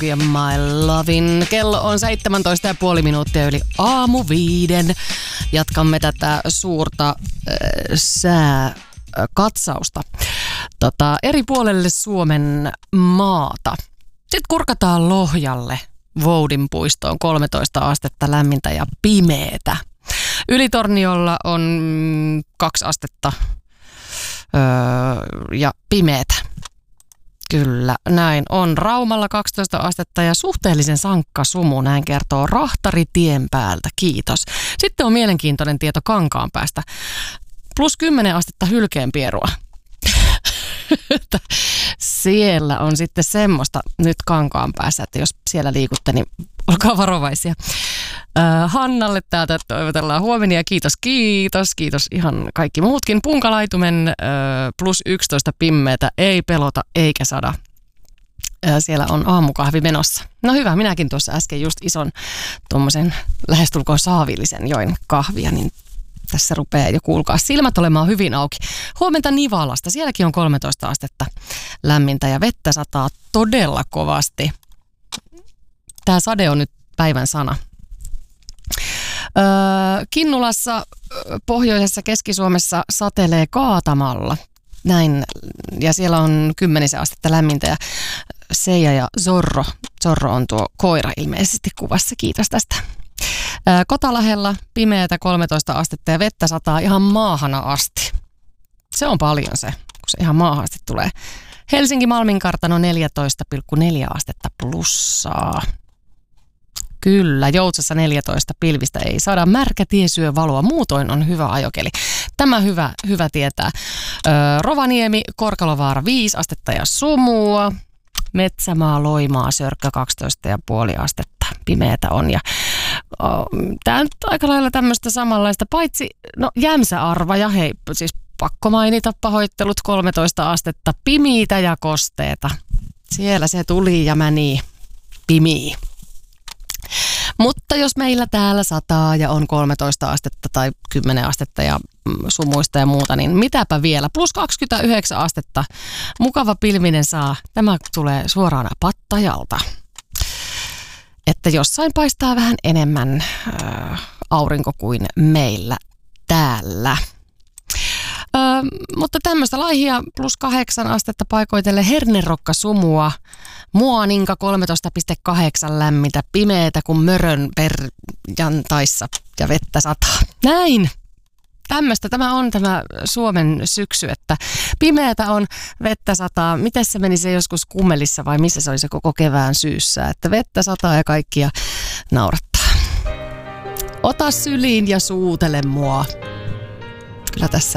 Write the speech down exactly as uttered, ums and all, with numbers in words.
Dog ja My Lovin. Kello on seitsemäntoista ja puoli minuuttia yli aamu viiden. Jatkamme tätä suurta äh, sääkatsausta tota, eri puolelle Suomen maata. Sitten kurkataan Lohjalle, Voudin puistoon, kolmetoista astetta lämmintä ja pimeetä. Ylitorniolla on kaksi astetta öö, ja pimeetä. Kyllä, näin on. Raumalla kaksitoista astetta ja suhteellisen sankka sumu, näin kertoo Rahtari tien päältä. Kiitos. Sitten on mielenkiintoinen tieto Kankaanpäästä. Plus kymmenen astetta hylkeenpierua. Siellä on sitten semmoista nyt Kankaanpäässä, että jos siellä liikutte, niin olkaa varovaisia. Äh, Hannalle täältä toivotellaan huomenia. Kiitos, kiitos, kiitos ihan kaikki muutkin. Punkalaitumen äh, plus yksitoista pimmeitä, ei pelota eikä sada. Äh, siellä on aamukahvi menossa. No hyvä, minäkin tuossa äsken just ison tuommoisen lähestulkoon saavillisen join kahvia, niin tässä rupeaa jo kuulkaa silmät olemaan hyvin auki. Huomenta Nivalasta, sielläkin on kolmetoista astetta lämmintä ja vettä sataa todella kovasti. Tämä sade on nyt päivän sana. Öö, Kinnulassa pohjoisessa Keski-Suomessa satelee kaatamalla. Näin, ja siellä on kymmenisen astetta lämmintä ja Seija ja Zorro. Zorro on tuo koira ilmeisesti kuvassa. Kiitos tästä. Öö, Kotalahella pimeätä kolmetoista astetta ja vettä sataa ihan maahana asti. Se on paljon se, kun se ihan maahan asti tulee. Helsinki Malmin kartano neljätoista pilkku neljä astetta plussaa. Kyllä, Joutsassa neljätoista, pilvistä ei saada. Märkä tie syö valoa, muutoin on hyvä ajokeli. Tämä hyvä, hyvä tietää. Öö, Rovaniemi, Korkalovaara viisi astetta ja sumua. Metsämaa, Loimaa, Sörkkö kaksitoista pilkku viisi astetta. Pimeätä on. Ja, oh, tämä on aika lailla tämmöistä samanlaista, paitsi no, Jämsä-Arvaja, hei, siis pakko mainita pahoittelut, kolmetoista astetta, pimiitä ja kosteeta. Siellä se tuli ja meni pimii. Mutta jos meillä täällä sataa ja on kolmetoista astetta tai kymmenen astetta ja sumuista ja muuta, niin mitäpä vielä? Plus kaksikymmentäyhdeksän astetta. Mukava pilvinen saa. Tämä tulee suoraan Pattajalta. Että jossain paistaa vähän enemmän äh, aurinko kuin meillä täällä. Ö, mutta tämmöistä laihia plus kahdeksan astetta paikoitelle hernerokka sumua, Muaninka kolmetoista pilkku kahdeksan lämmintä, pimeätä kuin mörön perjantaissa ja vettä sataa. Näin! Tämmöistä tämä on tämä Suomen syksy, että pimeätä on, vettä sataa. Miten se meni se joskus Kummelissa vai missä se oli se koko kevään syyssä, että vettä sataa ja kaikkia naurattaa. Ota syliin ja suutele mua. Kyllä tässä